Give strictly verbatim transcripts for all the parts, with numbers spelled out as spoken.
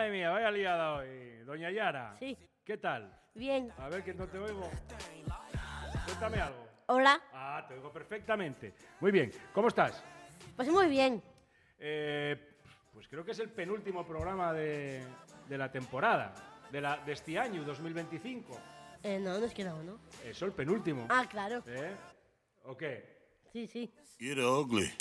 Madre mía, vaya liada hoy. Doña Yara. Sí. ¿Qué tal? Bien. A ver, que no te oigo. Cuéntame algo. Hola. Ah, te oigo perfectamente. Muy bien. ¿Cómo estás? Pues muy bien. Eh, pues creo que es el penúltimo programa de, de la temporada, de, la, de este año, dos mil veinticinco. Eh, no, nos queda uno. Eso, el penúltimo. Ah, claro. ¿Eh? ¿O qué? Sí, sí. Get ugly.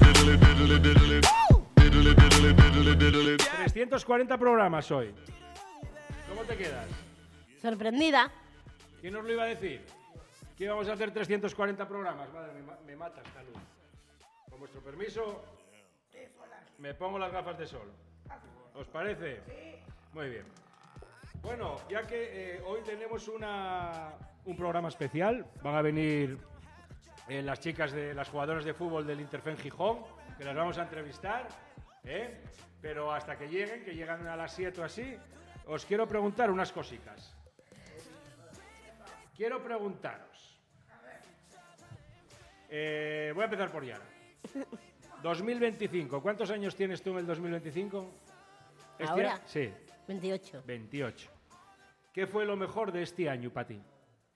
trescientos cuarenta programas hoy. ¿Cómo te quedas? Sorprendida. ¿Quién nos lo iba a decir? Que íbamos a hacer trescientos cuarenta programas. Madre, me, ma- me mata esta luz. Con vuestro permiso, me pongo las gafas de sol. ¿Os parece? Muy bien. Bueno, ya que eh, hoy tenemos una, un programa especial, van a venir eh, las chicas de las jugadoras de fútbol del Interfen Gijón, que las vamos a entrevistar, ¿eh? Pero hasta que lleguen, que llegan a las siete o así, os quiero preguntar unas cositas. Quiero preguntaros. Eh, voy a empezar por Yara. dos mil veinticinco. ¿Cuántos años tienes tú en el dos mil veinticinco? ¿Este ¿Ahora? a- Sí, veintiocho. veintiocho. ¿Qué fue lo mejor de este año para ti?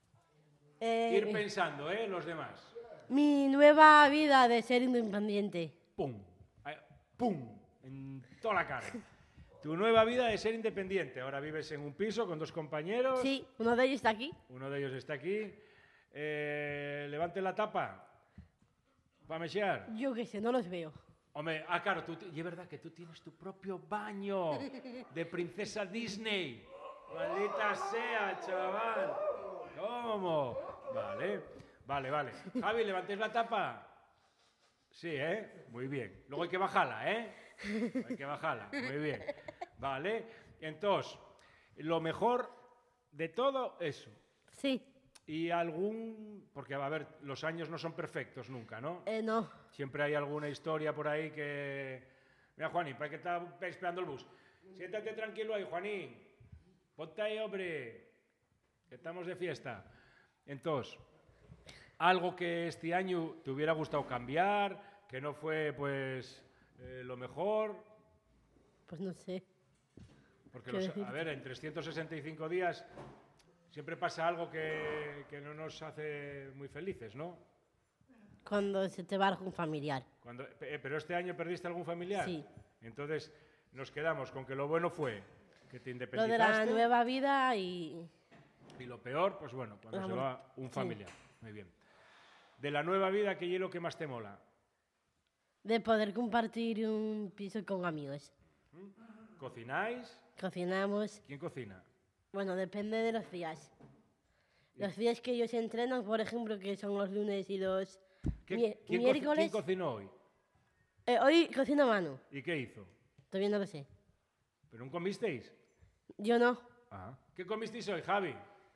Eh, Ir pensando, ¿eh? Los demás. mi nueva vida de ser independiente. ¡Pum! Ahí, ¡Pum! En toda la cara. Tu nueva vida de ser independiente. Ahora vives en un piso con dos compañeros. Sí, uno de ellos está aquí. Uno de ellos está aquí. Eh, levante la tapa. ¿Va a mechear? Yo qué sé, no los veo. Hombre, ah, claro, tú, ti- y es verdad que tú tienes tu propio baño de princesa Disney. Maldita sea, chaval. ¿Cómo? Vale, vale, vale. Javi, ¿levantéis la tapa? Sí, ¿eh? Muy bien. Luego hay que bajarla, ¿eh? Hay que bajarla. Muy bien. Vale. Entonces, lo mejor de todo eso. Sí. Y algún... Porque, a ver, los años no son perfectos nunca, ¿no? Eh, no. Siempre hay alguna historia por ahí que... Mira, Juanín, para que está esperando el bus. Siéntate tranquilo ahí, Juanín. Ponte ahí, hombre. Que estamos de fiesta. Entonces, algo que este año te hubiera gustado cambiar, que no fue, pues, eh, lo mejor. Pues no sé. Porque, ¿Qué los- decirte? a ver, en trescientos sesenta y cinco días siempre pasa algo que, que no nos hace muy felices, ¿no? Cuando se te va algún familiar. Cuando, eh, ¿Pero este año perdiste algún familiar? Sí. Entonces nos quedamos con que lo bueno fue que te Lo independizaste. de la nueva vida y... Y lo peor, pues bueno, cuando La se muerte. va un Sí. familiar. Muy bien. De la nueva vida, ¿qué es lo que más te mola? de poder compartir un piso con amigos. ¿Cocináis? Cocinamos. ¿Quién cocina? Bueno, depende de los días. Los días que ellos entrenan, por ejemplo, que son los lunes y los ¿Qué- mi- ¿Quién, co- miércoles. quién cocinó hoy? Eh, hoy cocina Manu. ¿Y qué hizo? Todavía no lo sé. ¿Pero no comisteis? Yo no. Ah. ¿Qué comisteis hoy, Javi?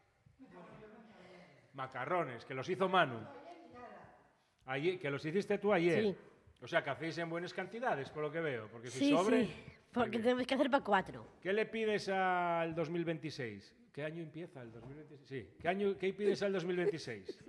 Macarrones, que los hizo Manu. Ayer, que los hiciste tú ayer. Sí. O sea, que hacéis en buenas cantidades, por lo que veo. Porque si Sí, sobre... sí. Porque tenemos que hacer para cuatro. ¿Qué le pides al dos mil veintiséis? ¿Qué año empieza el dos mil veintiséis? Sí. ¿Qué, año, ¿Qué pides al dos mil veintiséis?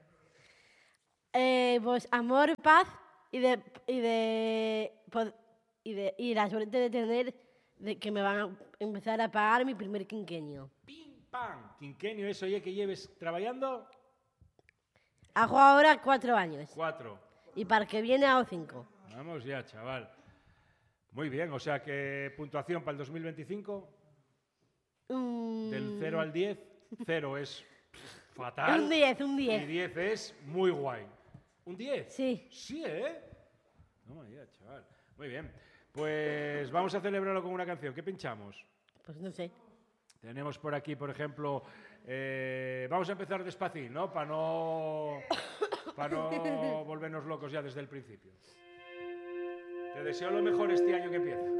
Eh, pues amor, paz y de y de, pod- y de y la suerte de tener de que me van a empezar a pagar mi primer quinquenio. ¡Pim, pam! Quinquenio, eso ya que lleves trabajando. Hago ahora cuatro años Cuatro. y para el que viene hago cinco. Vamos ya, chaval. Muy bien, o sea que puntuación para el dos mil veinticinco, Mm, del cero al diez. cero es fatal. un diez, un Y diez. diez es muy guay. ¿Un diez? Sí. Sí, ¿eh? No, ya, chaval. Muy bien. Pues vamos a celebrarlo con una canción. ¿Qué pinchamos? Pues no sé. Tenemos por aquí, por ejemplo, eh, vamos a empezar despacito, ¿no? Para no, para no volvernos locos ya desde el principio. Te deseo lo mejor este año que empieza.